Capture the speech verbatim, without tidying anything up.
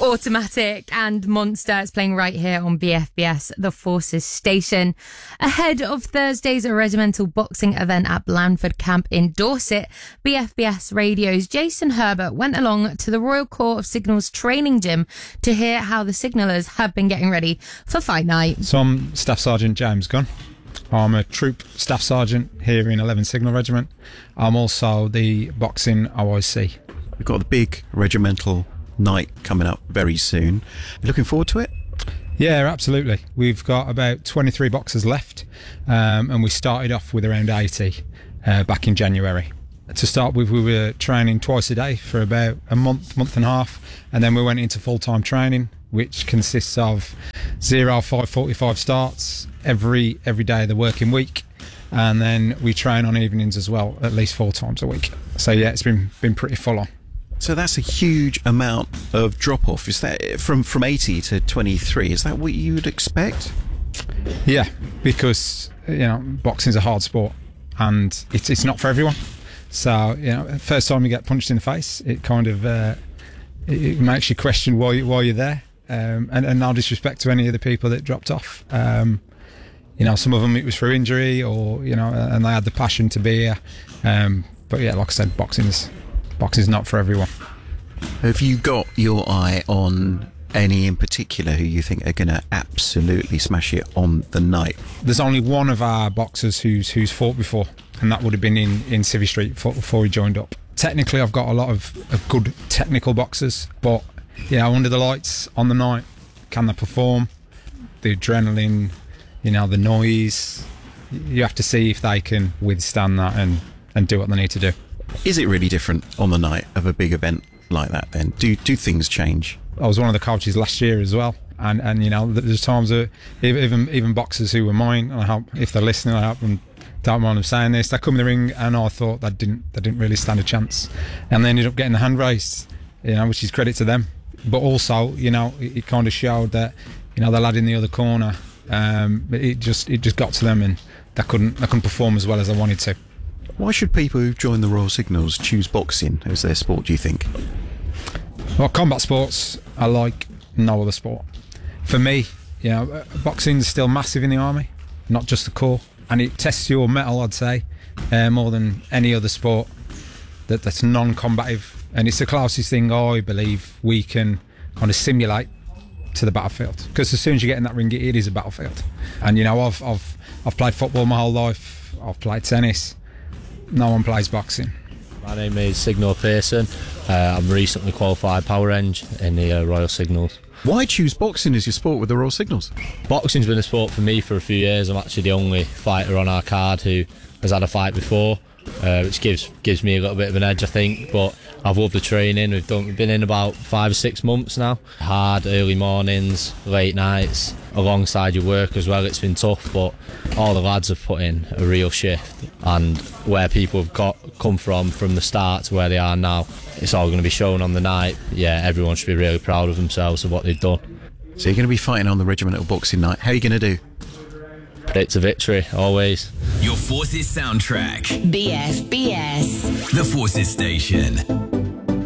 Automatic and Monster. It's playing right here on B F B S, the Forces station. Ahead of Thursday's regimental boxing event at Blandford Camp in Dorset, B F B S Radio's Jason Herbert went along to the Royal Corps of Signals training gym to hear how the signallers have been getting ready for fight night. So I'm Staff Sergeant James Gunn. I'm a Troop Staff Sergeant here in eleventh Signal Regiment. I'm also the boxing O I C. We've got the big regimental night coming up very soon. You looking forward to it? Yeah, absolutely. We've got about twenty-three boxers left, um, and we started off with around eighty uh, back in January. To start with, we were training twice a day for about a month, month and a half, and then we went into full-time training, which consists of zero five forty-five starts every every day of the working week, and then we train on evenings as well, at least four times a week. So yeah, it's been been pretty full on. So that's a huge amount of drop-off. Is that from, from eighty to twenty-three? Is that what you would expect? Yeah, because you know boxing's a hard sport, and it's it's not for everyone. So you know, first time you get punched in the face, it kind of uh, it, it makes you question why why you're there. Um, and, and no disrespect to any of the people that dropped off. Um, you know, some of them it was through injury, or you know, and they had the passion to be here. Um, but yeah, like I said, boxing's boxing's not for everyone. Have you got your eye on any in particular who you think are going to absolutely smash it on the night? There's only one of our boxers who's who's fought before, and that would have been in, in Civvy Street before, before he joined up. Technically, I've got a lot of, of good technical boxers, but yeah, under the lights on the night, can they perform? The adrenaline, you know, the noise. You have to see if they can withstand that and, and do what they need to do. Is it really different on the night of a big event like that then? Do do things change? I was one of the coaches last year as well, and, and you know, there's times that even even boxers who were mine, and I hope if they're listening, I hope them don't mind them saying this, they come in the ring and I thought they didn't they didn't really stand a chance, and they ended up getting the hand raised, you know, which is credit to them. But also, you know, it, it kind of showed that, you know, the lad in the other corner, um, it just it just got to them, and they couldn't they couldn't perform as well as they wanted to. Why should people who've joined the Royal Signals choose boxing as their sport, do you think? Well, combat sports are like no other sport. For me, you know, boxing's still massive in the army, not just the Corps, and it tests your mettle, I'd say, uh, more than any other sport that, that's non-combative. And it's the closest thing I believe we can kind of simulate to the battlefield. Because as soon as you get in that ring, it is a battlefield. And you know, I've I've I've played football my whole life. I've played tennis. No one plays boxing. My name is Signal Pearson. Uh, I'm recently qualified power eng in the uh, Royal Signals. Why choose boxing as your sport with the Royal Signals? Boxing's been a sport for me for a few years. I'm actually the only fighter on our card who has had a fight before, uh, which gives gives me a little bit of an edge, I think. But I've loved the training. We've done we've been in about five or six months now. Hard early mornings, late nights, alongside your work as well. It's been tough, but all the lads have put in a real shift. And where people have got come from from the start to where they are now, it's all going to be shown on the night. Yeah, everyone should be really proud of themselves of what they've done. So you're going to be fighting on the regimental boxing night. How are you going to do? Predict a victory, always. Your Forces soundtrack. B F B S. The Forces station.